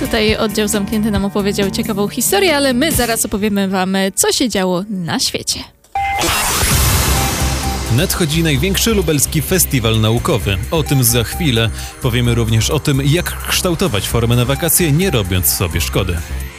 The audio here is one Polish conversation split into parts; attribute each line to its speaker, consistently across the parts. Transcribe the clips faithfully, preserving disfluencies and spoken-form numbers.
Speaker 1: Tutaj oddział zamknięty nam opowiedział ciekawą historię, ale my zaraz opowiemy wam, co się działo na świecie.
Speaker 2: Nadchodzi największy lubelski festiwal naukowy. O tym za chwilę. Powiemy również o tym, jak kształtować formę na wakacje, nie robiąc sobie szkody.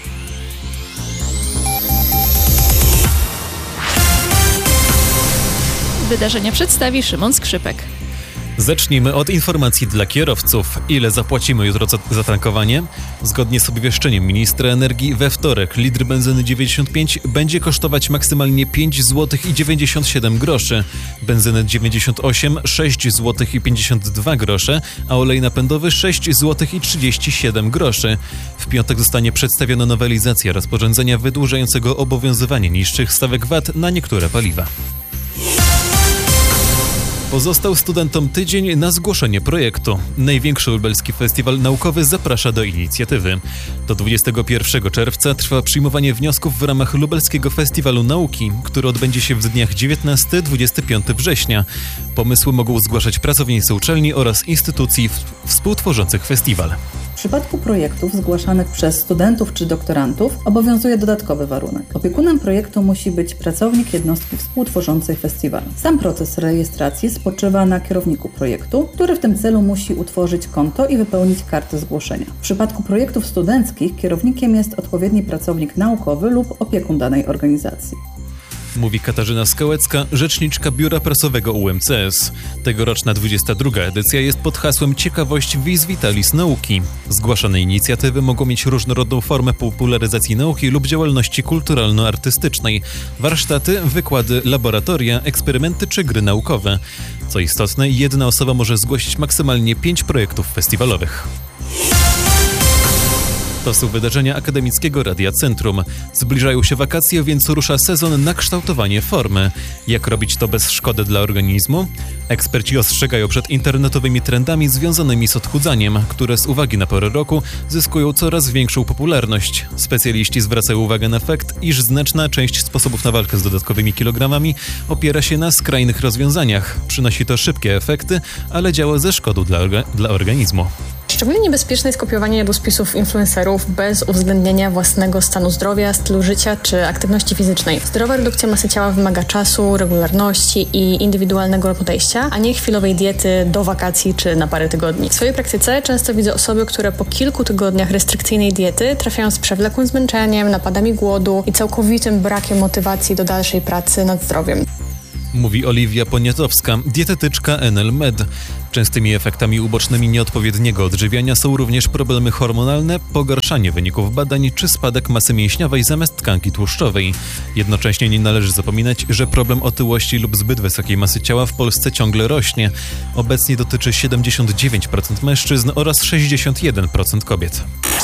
Speaker 1: Wydarzenia przedstawi Szymon Skrzypek.
Speaker 2: Zacznijmy od informacji dla kierowców. Ile zapłacimy jutro za, za tankowanie? Zgodnie z obwieszczeniem ministra energii we wtorek litr benzyny dziewięćdziesiąt pięć będzie kosztować maksymalnie pięć złotych i dziewięćdziesiąt siedem groszy, benzyny dziewięćdziesiąt osiem sześć złotych i pięćdziesiąt dwa grosze, a olej napędowy sześć złotych i trzydzieści siedem groszy. W piątek zostanie przedstawiona nowelizacja rozporządzenia wydłużającego obowiązywanie niższych stawek V A T na niektóre paliwa. Pozostał studentom tydzień na zgłoszenie projektu. Największy lubelski festiwal naukowy zaprasza do inicjatywy. Do dwudziestego pierwszego czerwca trwa przyjmowanie wniosków w ramach Lubelskiego Festiwalu Nauki, który odbędzie się w dniach dziewiętnastego do dwudziestego piątego września. Pomysły mogą zgłaszać pracownicy uczelni oraz instytucji współtworzących festiwal.
Speaker 3: W przypadku projektów zgłaszanych przez studentów czy doktorantów obowiązuje dodatkowy warunek. Opiekunem projektu musi być pracownik jednostki współtworzącej festiwal. Sam proces rejestracji spoczywa na kierowniku projektu, który w tym celu musi utworzyć konto i wypełnić kartę zgłoszenia. W przypadku projektów studenckich kierownikiem jest odpowiedni pracownik naukowy lub opiekun danej organizacji.
Speaker 2: Mówi Katarzyna Skałecka, rzeczniczka Biura Prasowego U M C S. Tegoroczna dwudziesta druga edycja jest pod hasłem Ciekawość vis vitalis nauki. Zgłaszane inicjatywy mogą mieć różnorodną formę popularyzacji nauki lub działalności kulturalno-artystycznej. Warsztaty, wykłady, laboratoria, eksperymenty czy gry naukowe. Co istotne, jedna osoba może zgłosić maksymalnie pięć projektów festiwalowych. To są wydarzenia Akademickiego Radia Centrum. Zbliżają się wakacje, więc rusza sezon na kształtowanie formy. Jak robić to bez szkody dla organizmu? Eksperci ostrzegają przed internetowymi trendami związanymi z odchudzaniem, które z uwagi na porę roku zyskują coraz większą popularność. Specjaliści zwracają uwagę na fakt, iż znaczna część sposobów na walkę z dodatkowymi kilogramami opiera się na skrajnych rozwiązaniach. Przynosi to szybkie efekty, ale działa ze szkodą dla, orga- dla organizmu.
Speaker 4: Szczególnie niebezpieczne jest kopiowanie jadłospisów influencerów bez uwzględnienia własnego stanu zdrowia, stylu życia czy aktywności fizycznej. Zdrowa redukcja masy ciała wymaga czasu, regularności i indywidualnego podejścia, a nie chwilowej diety do wakacji czy na parę tygodni. W swojej praktyce często widzę osoby, które po kilku tygodniach restrykcyjnej diety trafiają z przewlekłym zmęczeniem, napadami głodu i całkowitym brakiem motywacji do dalszej pracy nad zdrowiem.
Speaker 2: Mówi Oliwia Poniatowska, dietetyczka N L Med. Częstymi efektami ubocznymi nieodpowiedniego odżywiania są również problemy hormonalne, pogarszanie wyników badań czy spadek masy mięśniowej zamiast tkanki tłuszczowej. Jednocześnie nie należy zapominać, że problem otyłości lub zbyt wysokiej masy ciała w Polsce ciągle rośnie. Obecnie dotyczy siedemdziesiąt dziewięć procent mężczyzn oraz sześćdziesiąt jeden procent kobiet.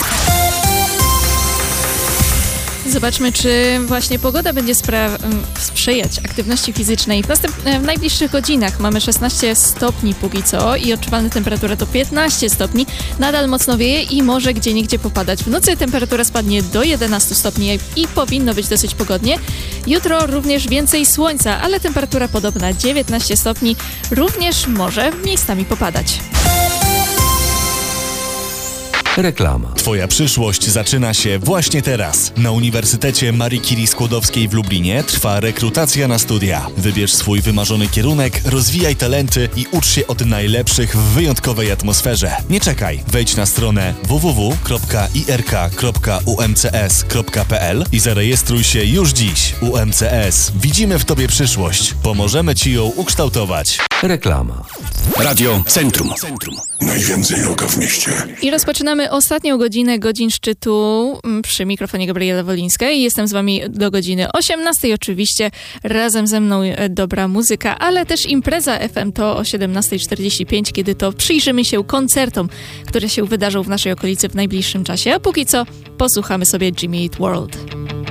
Speaker 1: Zobaczmy, czy właśnie pogoda będzie spra- sprzyjać aktywności fizycznej. W, następ- w najbliższych godzinach mamy szesnaście stopni póki co i odczuwalna temperatura to piętnaście stopni. Nadal mocno wieje i może gdzieniegdzie popadać. W nocy temperatura spadnie do jedenastu stopni i powinno być dosyć pogodnie. Jutro również więcej słońca, ale temperatura podobna, dziewiętnaście stopni. Również może miejscami popadać.
Speaker 5: Reklama. Twoja przyszłość zaczyna się właśnie teraz. Na Uniwersytecie Marii Curie Skłodowskiej w Lublinie trwa rekrutacja na studia. Wybierz swój wymarzony kierunek, rozwijaj talenty i ucz się od najlepszych w wyjątkowej atmosferze. Nie czekaj. Wejdź na stronę w w w kropka i r k kropka u m c s kropka p l i zarejestruj się już dziś. U M C S. Widzimy w Tobie przyszłość. Pomożemy Ci ją ukształtować. Reklama.
Speaker 6: Radio Centrum. Centrum. Najwięcej roka w mieście.
Speaker 1: I rozpoczynamy ostatnią godzinę godzin szczytu przy mikrofonie Gabriela Wolińska i jestem z wami do godziny osiemnastej. Oczywiście razem ze mną dobra muzyka, ale też impreza F M to o siedemnasta czterdzieści pięć, kiedy to przyjrzymy się koncertom, które się wydarzą w naszej okolicy w najbliższym czasie. A póki co posłuchamy sobie Jimmy Eat World.